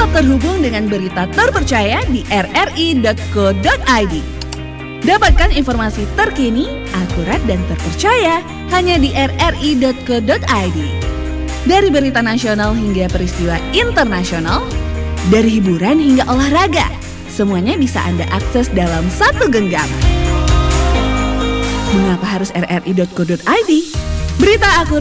Tetap terhubung dengan berita terpercaya di rri.co.id. Dapatkan informasi terkini, akurat dan terpercaya hanya di rri.co.id. Dari berita nasional hingga peristiwa internasional, dari hiburan hingga olahraga, semuanya bisa Anda akses dalam satu genggaman. Mengapa harus rri.co.id? Berita akurat